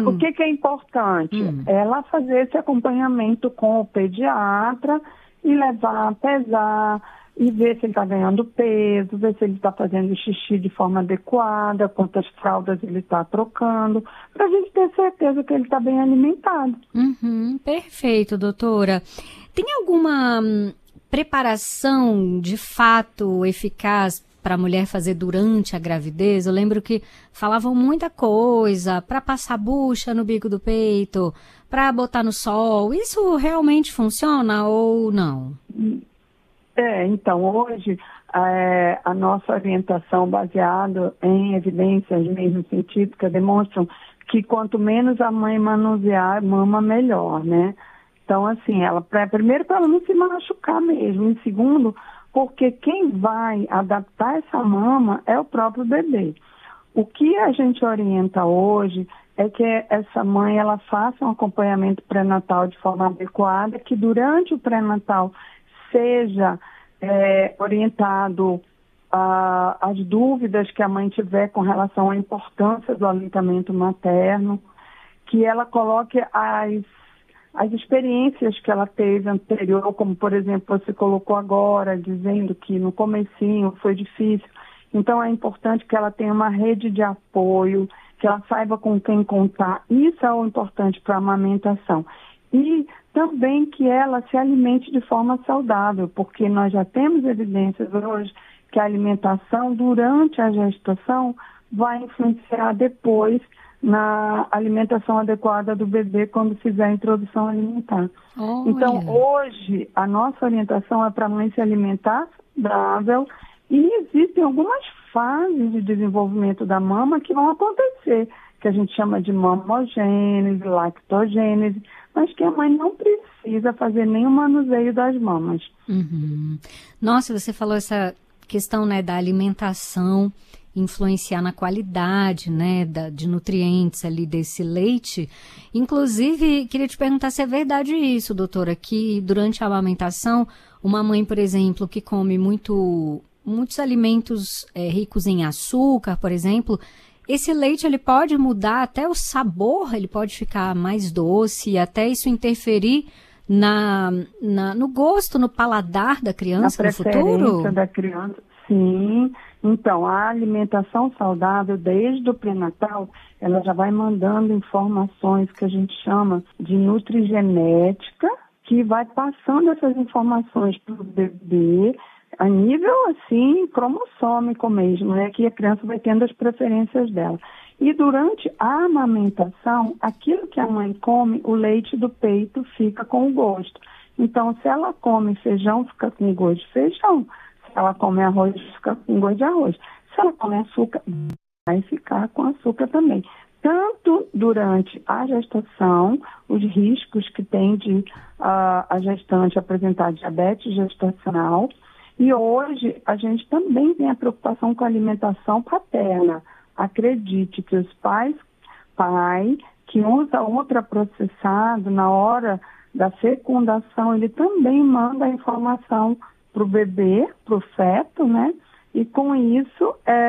O que é importante? Ela fazer esse acompanhamento com o pediatra e levar a pesar e ver se ele está ganhando peso, ver se ele está fazendo xixi de forma adequada, quantas fraldas ele está trocando, para a gente ter certeza que ele está bem alimentado. Perfeito, doutora. Tem alguma preparação de fato eficaz para a mulher fazer durante a gravidez? Eu lembro que falavam muita coisa para passar bucha no bico do peito, para botar no sol. Isso realmente funciona ou não? Então, hoje, a nossa orientação baseada em evidências mesmo científicas demonstram que quanto menos a mãe manusear a mama, melhor, né? Então, assim, primeiro, para ela não se machucar mesmo. E segundo, porque quem vai adaptar essa mama é o próprio bebê. O que a gente orienta hoje é que essa mãe ela faça um acompanhamento pré-natal de forma adequada, que durante o pré-natal seja orientado as dúvidas que a mãe tiver com relação à importância do aleitamento materno, que ela coloque as experiências que ela teve anterior, como, por exemplo, você colocou agora, dizendo que no comecinho foi difícil. Então, é importante que ela tenha uma rede de apoio, que ela saiba com quem contar. Isso é o importante para a amamentação. E também que ela se alimente de forma saudável, porque nós já temos evidências hoje que a alimentação durante a gestação vai influenciar depois na alimentação adequada do bebê quando fizer a introdução alimentar. Olha. Então, hoje, a nossa orientação é para a mãe se alimentar saudável e existem algumas fases de desenvolvimento da mama que vão acontecer, que a gente chama de mamogênese, lactogênese, mas que a mãe não precisa fazer nenhum manuseio das mamas. Nossa, você falou essa questão, né, da alimentação influenciar na qualidade, né, de nutrientes ali desse leite. Inclusive, queria te perguntar se é verdade isso, doutora, que durante a amamentação, uma mãe, por exemplo, que come muitos alimentos ricos em açúcar, por exemplo, esse leite ele pode mudar até o sabor, ele pode ficar mais doce e até isso interferir no gosto, no paladar da criança no futuro? Na preferência da criança, sim. Então, a alimentação saudável, desde o pré-natal, ela já vai mandando informações que a gente chama de nutrigenética, que vai passando essas informações para o bebê, a nível, assim, cromossômico mesmo, né? Que a criança vai tendo as preferências dela. E durante a amamentação, aquilo que a mãe come, o leite do peito fica com o gosto. Então, se ela come feijão, fica com gosto de feijão. Se ela come arroz, fica com gosto de arroz. Se ela come açúcar, vai ficar com açúcar também. Tanto durante a gestação, os riscos que tem de a gestante apresentar diabetes gestacional. E hoje a gente também tem a preocupação com a alimentação paterna. Acredite que os pai que usa ultraprocessado na hora da fecundação, ele também manda a informação para o bebê, para o feto, né? E com isso,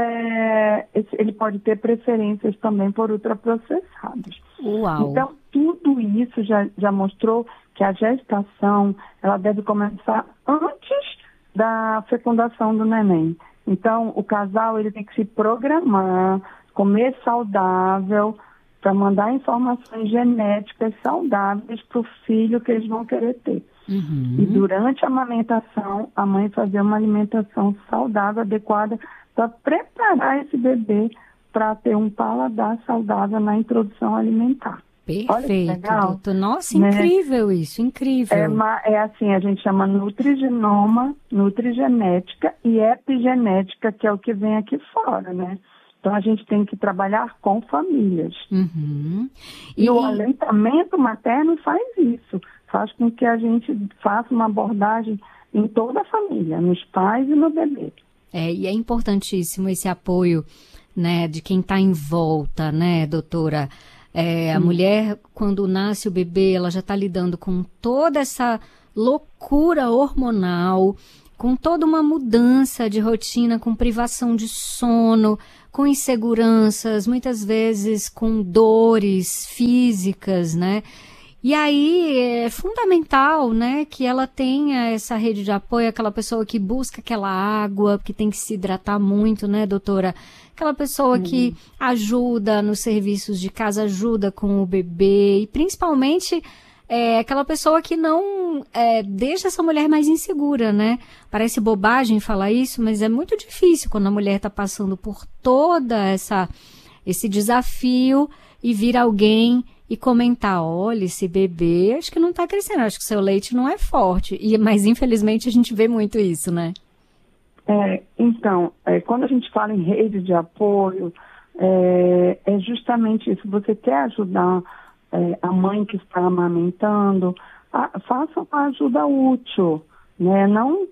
ele pode ter preferências também por ultraprocessados. Uau! Então, tudo isso já mostrou que a gestação, ela deve começar antes da fecundação do neném. Então, o casal ele tem que se programar, comer saudável, para mandar informações genéticas saudáveis para o filho que eles vão querer ter. E durante a amamentação, a mãe fazer uma alimentação saudável, adequada, para preparar esse bebê para ter um paladar saudável na introdução alimentar. Perfeito, doutor. Nossa, incrível, né? Isso, incrível. É assim, a gente chama nutrigenoma, nutrigenética e epigenética, que é o que vem aqui fora, né? Então, a gente tem que trabalhar com famílias. E o aleitamento materno faz isso. Faz com que a gente faça uma abordagem em toda a família, nos pais e no bebê. E é importantíssimo esse apoio, né, de quem está em volta, né, doutora? A mulher, quando nasce o bebê, ela já está lidando com toda essa loucura hormonal, com toda uma mudança de rotina, com privação de sono, com inseguranças, muitas vezes com dores físicas, né? E aí é fundamental, né, que ela tenha essa rede de apoio, aquela pessoa que busca aquela água, que tem que se hidratar muito, né, doutora? Aquela pessoa que ajuda nos serviços de casa, ajuda com o bebê, e principalmente aquela pessoa que não deixa essa mulher mais insegura, né? Parece bobagem falar isso, mas é muito difícil quando a mulher está passando por toda esse desafio e vir alguém e comentar, olha, esse bebê acho que não está crescendo, acho que seu leite não é forte. Mas infelizmente a gente vê muito isso, né? Então, quando a gente fala em rede de apoio, é justamente isso. Você quer ajudar a mãe que está amamentando, faça uma ajuda útil, né?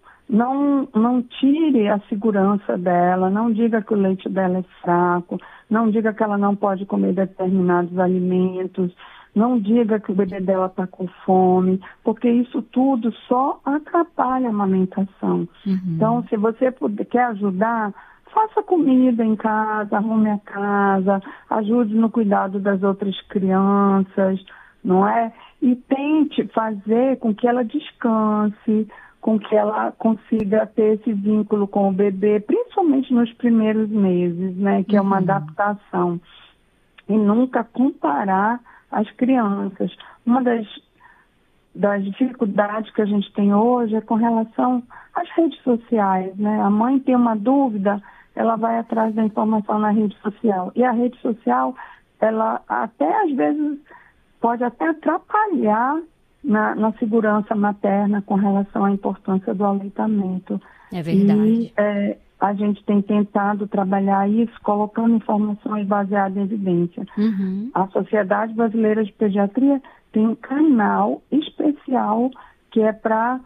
Não tire a segurança dela, não diga que o leite dela é fraco, não diga que ela não pode comer determinados alimentos, não diga que o bebê dela está com fome, porque isso tudo só atrapalha a amamentação. Então, se você quer ajudar, faça comida em casa, arrume a casa, ajude no cuidado das outras crianças, não é? E tente fazer com que ela descanse, com que ela consiga ter esse vínculo com o bebê, principalmente nos primeiros meses, né? Que é uma adaptação. E nunca comparar as crianças. Uma das dificuldades que a gente tem hoje é com relação às redes sociais, né? A mãe tem uma dúvida, ela vai atrás da informação na rede social. E a rede social, ela até às vezes pode até atrapalhar na segurança materna com relação à importância do aleitamento. É verdade. E a gente tem tentado trabalhar isso colocando informações baseadas em evidência. A Sociedade Brasileira de Pediatria tem um canal especial que é para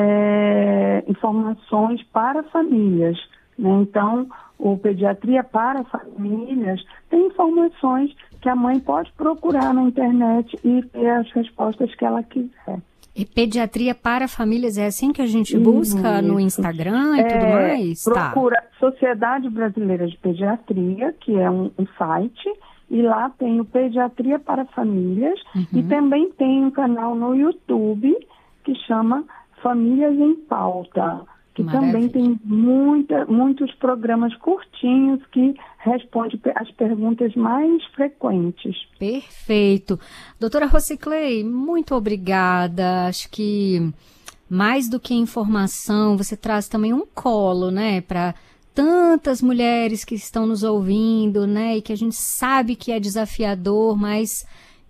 informações para famílias, né? Então, o Pediatria para Famílias tem informações que a mãe pode procurar na internet e ter as respostas que ela quiser. E Pediatria para Famílias, é assim que a gente busca no Instagram e tudo mais? Procura Sociedade Brasileira de Pediatria, que é um site, e lá tem o Pediatria para Famílias, e também tem um canal no YouTube que chama Famílias em Pauta, que também tem muitos programas curtinhos que respondem as perguntas mais frequentes. Perfeito. Doutora Rosiclei, muito obrigada. Acho que mais do que informação, você traz também um colo, né, para tantas mulheres que estão nos ouvindo, né, e que a gente sabe que é desafiador, mas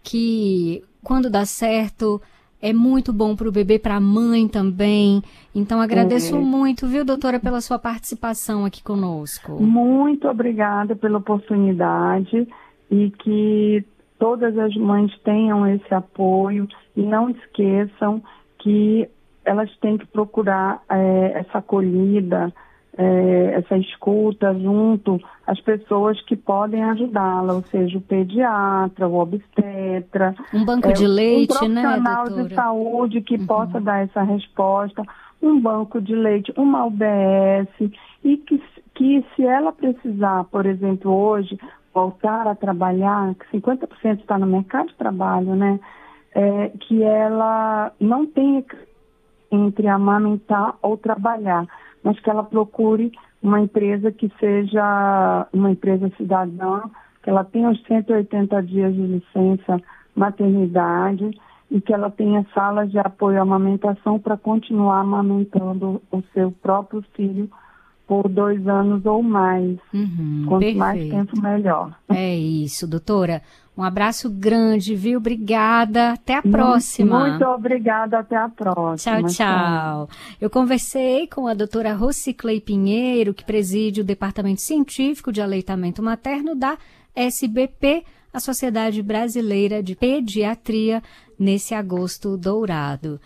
que quando dá certo é muito bom para o bebê, para a mãe também. Então, agradeço muito, viu, doutora, pela sua participação aqui conosco. Muito obrigada pela oportunidade e que todas as mães tenham esse apoio e não esqueçam que elas têm que procurar essa acolhida, essa escuta junto às pessoas que podem ajudá-la, ou seja, o pediatra, o obstetra, um banco de leite, né, doutora? Um profissional de saúde que possa dar essa resposta, um banco de leite, uma UBS, e que se ela precisar, por exemplo, hoje, voltar a trabalhar, que 50% está no mercado de trabalho, né, que ela não tenha entre amamentar ou trabalhar, mas que ela procure uma empresa que seja uma empresa cidadã, que ela tenha os 180 dias de licença maternidade e que ela tenha salas de apoio à amamentação para continuar amamentando o seu próprio filho por 2 anos ou mais. Quanto perfeito. Mais tempo, melhor. É isso, doutora. Um abraço grande, viu? Obrigada. Até a próxima. Muito obrigada. Até a próxima. Tchau, tchau. Eu conversei com a doutora Rosiclei Pinheiro, que preside o Departamento Científico de Aleitamento Materno da SBP, a Sociedade Brasileira de Pediatria, nesse agosto dourado.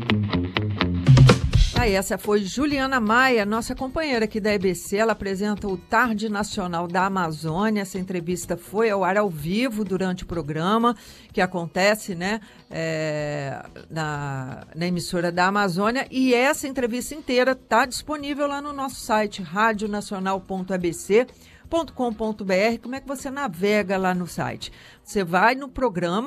Essa foi Juliana Maia, nossa companheira aqui da EBC. Ela apresenta o Tarde Nacional da Amazônia. Essa entrevista foi ao ar ao vivo durante o programa, que acontece, né, na emissora da Amazônia. E essa entrevista inteira está disponível lá no nosso site radionacional.abc.com.br. Como é que você navega lá no site? Você vai no programa